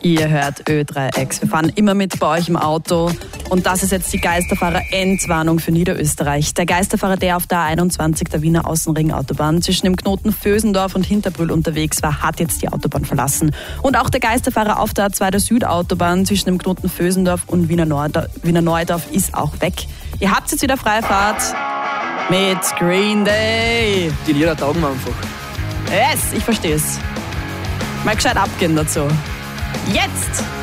Ihr hört Ö3X. Wir fahren immer mit bei euch im Auto. Und das ist jetzt die Geisterfahrer-Endwarnung für Niederösterreich. Der Geisterfahrer, der auf der A21 der Wiener Außenringautobahn zwischen dem Knoten Vösendorf und Hinterbrühl unterwegs war, hat jetzt die Autobahn verlassen. Und auch der Geisterfahrer auf der A2 der Südautobahn zwischen dem Knoten Vösendorf und Wiener Neudorf ist auch weg. Ihr habt jetzt wieder freie Fahrt mit Green Day. Die Lieder taugen wir einfach. Yes, ich verstehe es. Mal gescheit abgehen dazu. Jetzt!